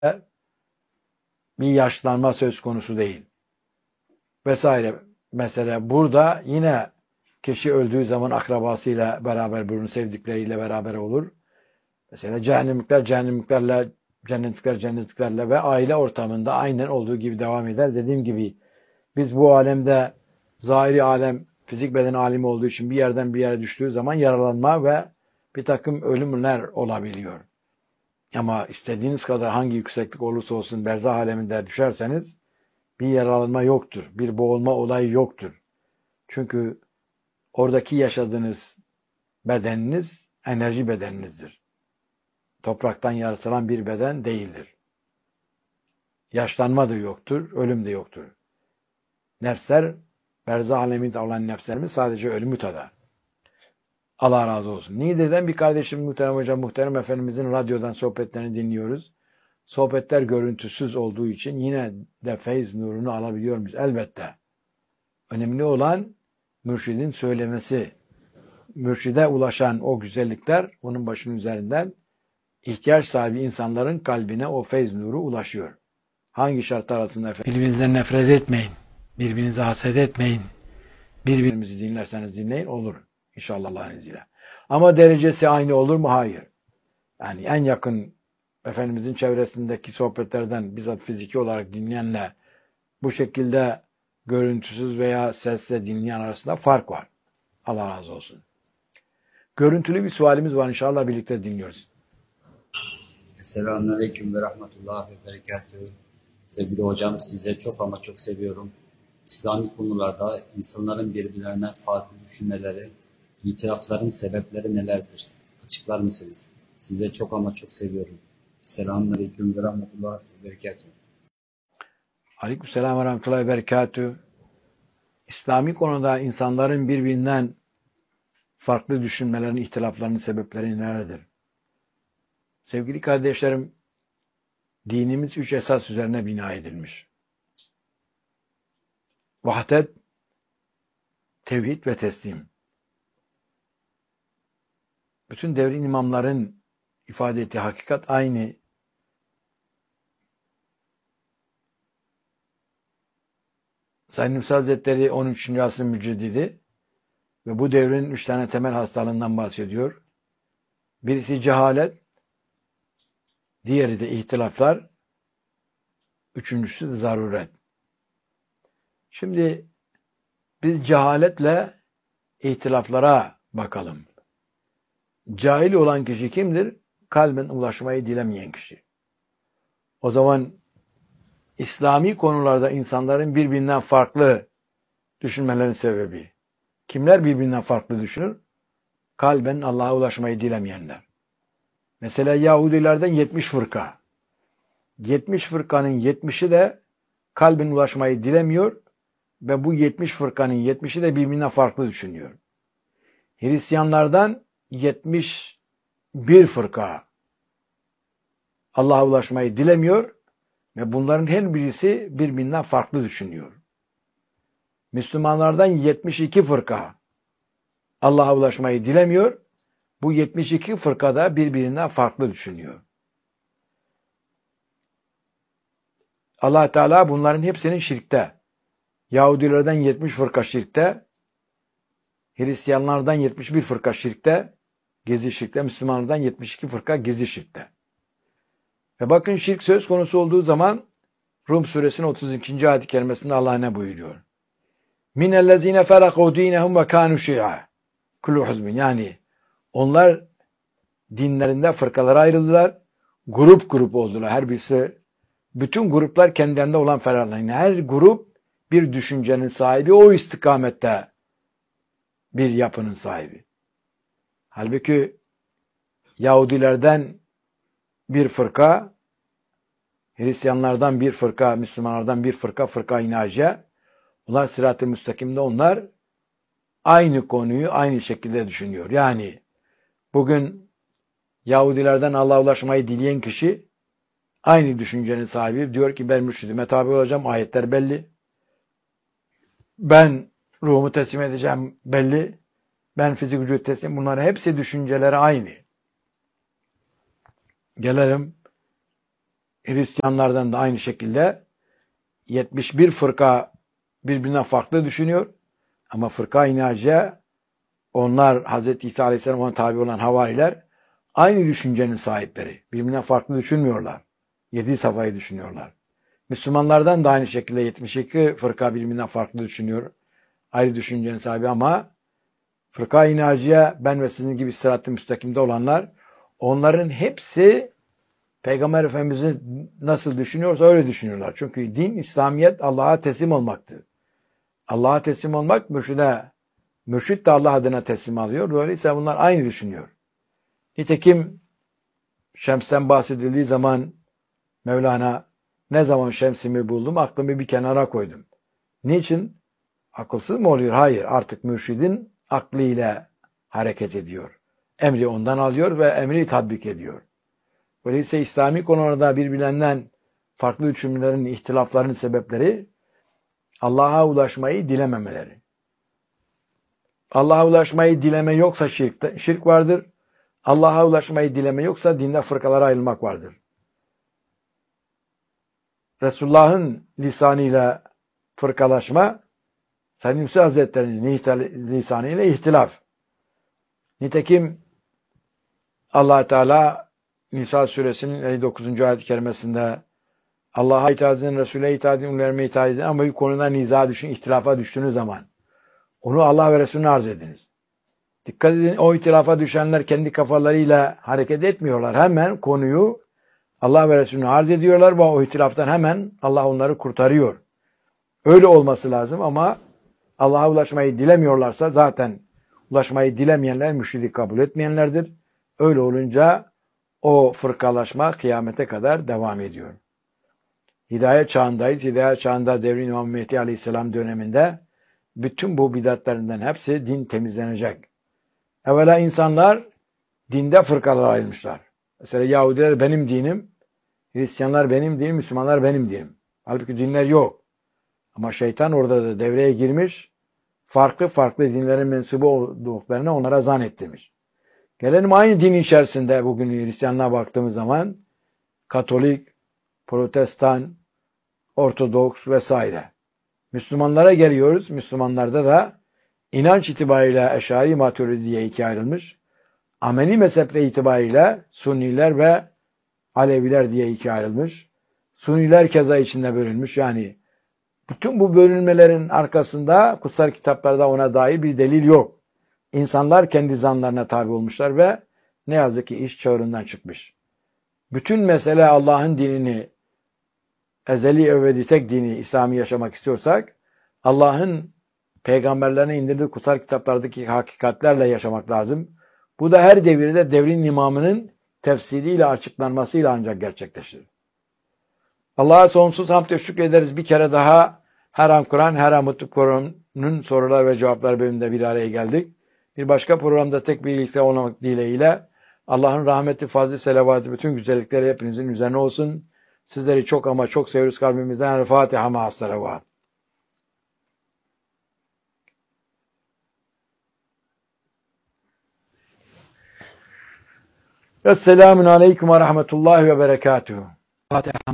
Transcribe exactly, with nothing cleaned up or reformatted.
bir yaşlanma söz konusu değil. Vesaire. Mesela burada yine kişi öldüğü zaman akrabasıyla beraber, bunu sevdikleriyle beraber olur. Mesela cehennemlikler cehennemliklerle, cennetlikler cennetliklerle ve aile ortamında aynen olduğu gibi devam eder. Dediğim gibi biz bu alemde zahiri alem, fizik beden alemi olduğu için bir yerden bir yere düştüğü zaman yaralanma ve bir takım ölümler olabiliyor. Ama istediğiniz kadar hangi yükseklik olursa olsun berzah aleminde düşerseniz bir yaralanma yoktur. Bir boğulma olayı yoktur. Çünkü oradaki yaşadığınız bedeniniz enerji bedeninizdir. Topraktan yaratılan bir beden değildir. Yaşlanma da yoktur, ölüm de yoktur. Nefsler, berzah aleminde olan nefslerimiz sadece ölümü tadar. Allah razı olsun. Niğde'den bir kardeşim, muhterem hocam, muhterem efendimizin radyodan sohbetlerini dinliyoruz. Sohbetler görüntüsüz olduğu için yine de feyz nurunu alabiliyor muyuz? Elbette. Önemli olan mürşidin söylemesi. Mürşide ulaşan o güzellikler onun başının üzerinden ihtiyaç sahibi insanların kalbine o feyz nuru ulaşıyor. Hangi şartlar altında efendim? Birbirinizden nefret etmeyin. Birbirinize haset etmeyin. Birbirimizi dinlerseniz dinleyin, olur. İnşallah Allah'ın izniyle. Ama derecesi aynı olur mu? Hayır. Yani en yakın Efendimizin çevresindeki sohbetlerden bizzat fiziki olarak dinleyenle bu şekilde görüntüsüz veya sesle dinleyen arasında fark var. Allah razı olsun. Görüntülü bir sualimiz var. İnşallah birlikte dinliyoruz. Selamünaleyküm ve rahmetullah ve berekatühü. Sevgili hocam, size çok ama çok seviyorum. İslami konularda insanların birbirlerine farklı düşünmeleri, itirafların sebepleri nelerdir? Açıklar mısınız? Size çok ama çok seviyorum. Selamünaleyküm ve rahmetullah ve berekatühü. Aleykümselam ve rahmetullah ve berekatühü. İslami konuda insanların birbirinden farklı düşünmelerin, ihtilaflarının sebepleri nelerdir? Sevgili kardeşlerim, dinimiz üç esas üzerine bina edilmiş. Vahdet, tevhid ve teslim. Bütün devrin imamların ifade ettiği hakikat aynı. Said Nursi Hazretleri on üçüncü asrın müceddidi ve bu devrin üç tane temel hastalığından bahsediyor. Birisi cehalet, diğeri de ihtilaflar, üçüncüsü de zaruret. Şimdi biz cehaletle ihtilaflara bakalım. Cahil olan kişi kimdir? Kalben ulaşmayı dilemeyen kişi. O zaman İslami konularda insanların birbirinden farklı düşünmelerinin sebebi. Kimler birbirinden farklı düşünür? Kalben Allah'a ulaşmayı dilemeyenler. Mesela Yahudilerden yetmiş fırka. yetmiş fırkanın yetmişi de kalben ulaşmayı dilemiyor ve bu yetmiş fırkanın yetmişi de birbirinden farklı düşünüyor. Hristiyanlardan yetmiş bir fırka Allah'a ulaşmayı dilemiyor ve bunların her birisi birbirinden farklı düşünüyor. Müslümanlardan yetmiş iki fırka Allah'a ulaşmayı dilemiyor. Bu yetmiş iki fırka da birbirinden farklı düşünüyor. Allah Teala bunların hepsinin şirkte. Yahudilerden yetmiş fırka şirkte, Hristiyanlardan yetmiş bir fırka şirkte, gizli şirkte, Müslümanlardan yetmiş iki fırka gizli şirkte. Ve bakın şirk söz konusu olduğu zaman Rum suresinin otuz ikinci ayet-i kerimesinde Allah ne buyuruyor? Minellezine ferakû dînehum ve kânû şi'a. Kullu huzbin. Yani onlar dinlerinde fırkalara ayrıldılar, grup grup oldular. Her birisi, bütün gruplar kendilerinde olan ferahlarına. Her grup bir düşüncenin sahibi, o istikamette bir yapının sahibi. Halbuki Yahudilerden bir fırka, Hristiyanlardan bir fırka, Müslümanlardan bir fırka, fırka-i naciye. Onlar sırat-ı müstakimde, onlar aynı konuyu aynı şekilde düşünüyor. Yani bugün Yahudilerden Allah'a ulaşmayı dileyen kişi aynı düşüncenin sahibi. Diyor ki ben mürşidime tabi olacağım. Ayetler belli. Ben ruhumu teslim edeceğim belli. Ben fizik vücut teslim. Bunların hepsi düşünceleri aynı. Gelelim Hristiyanlardan da aynı şekilde yetmiş bir fırka birbirinden farklı düşünüyor. Ama fırka-i naciye, onlar Hazreti İsa Aleyhisselam'a tabi olan havariler aynı düşüncenin sahipleri. Birbirinden farklı düşünmüyorlar. Yedi safayı düşünüyorlar. Müslümanlardan da aynı şekilde yetmiş iki fırka birbirinden farklı düşünüyor. Ayrı düşüncenin sahibi ama fırka-i naciye, ben ve sizin gibi sırat-ı müstakimde olanlar, onların hepsi Peygamber Efendimiz'i nasıl düşünüyorsa öyle düşünüyorlar. Çünkü din, İslamiyet Allah'a teslim olmaktır. Allah'a teslim olmak mürşide, mürşid de Allah adına teslim alıyor. Dolayısıyla bunlar aynı düşünüyor. Nitekim Şems'ten bahsedildiği zaman Mevlana, ne zaman Şems'imi buldum aklımı bir kenara koydum. Niçin? Akılsız mı oluyor? Hayır. Artık mürşidin aklıyla hareket ediyor. Emri ondan alıyor ve emri tatbik ediyor. Öyleyse İslami konularda birbirlerinden farklı düşünmelerin, ihtilafların sebepleri Allah'a ulaşmayı dilememeleri. Allah'a ulaşmayı dileme yoksa şirk, şirk vardır. Allah'a ulaşmayı dileme yoksa dinde fırkalara ayrılmak vardır. Resulullah'ın lisanıyla fırkalaşma, Said Nursi Hazretleri'nin lisanıyla ihtilaf. Nitekim Allah Teala Nisa suresinin elli dokuzuncu ayet-i kerimesinde Allah'a itaat edin, Resul'e itaat edin, ulema itaat edin ama bir konuda niza düşün, ihtilafa düştüğünüz zaman onu Allah ve Resulüne arz ediniz. Dikkat edin, o ihtilafa düşenler kendi kafalarıyla hareket etmiyorlar. Hemen konuyu Allah ve Resulüne arz ediyorlar ve o ihtilaftan hemen Allah onları kurtarıyor. Öyle olması lazım ama Allah'a ulaşmayı dilemiyorlarsa zaten ulaşmayı dilemeyenler müşridi kabul etmeyenlerdir. Öyle olunca o fırkalaşma kıyamete kadar devam ediyor. Hidayet çağındayız. Hidayet çağında devrin İmam Mehdi Aleyhisselam döneminde bütün bu bidatlerinden hepsi din temizlenecek. Evvela insanlar dinde fırkalara ayrılmışlar. Mesela Yahudiler benim dinim, Hristiyanlar benim dinim, Müslümanlar benim dinim. Halbuki dinler yok. Ama şeytan orada da devreye girmiş, farklı farklı dinlerin mensubu olduklarını onlara zannettirmiş. Gelelim aynı din içerisinde bugün Hristiyanlığa baktığımız zaman Katolik, Protestan, Ortodoks vesaire. Müslümanlara geliyoruz. Müslümanlarda da inanç itibariyle Eşari Maturidi diye ikiye ayrılmış. Ameli mezhepleri itibariyle Sunniler ve Aleviler diye ikiye ayrılmış. Sunniler keza içinde bölünmüş. Yani bütün bu bölünmelerin arkasında kutsal kitaplarda ona dair bir delil yok. İnsanlar kendi zanlarına tabi olmuşlar ve ne yazık ki iş çığırından çıkmış. Bütün mesele Allah'ın dinini, ezeli ebedi tek dini İslam'ı yaşamak istiyorsak Allah'ın peygamberlerine indirdiği kutsal kitaplardaki hakikatlerle yaşamak lazım. Bu da her devirde devrin imamının tefsiriyle açıklanmasıyla ancak gerçekleşir. Allah'a sonsuz hamd ve şükrederiz bir kere daha her an Kur'an, her an Mutlu Kur'an'ın sorular ve cevaplar bölümünde bir araya geldik. Bir başka programda tek birlikte olmak dileğiyle Allah'ın rahmeti, fazlı, selavatı, bütün güzellikleri hepinizin üzerine olsun. Sizleri çok ama çok seviyoruz kalbimizden. El Fatiha ma'as salavat. Esselamun aleyküm ve rahmetullahi ve berekatuhu. Fatiha.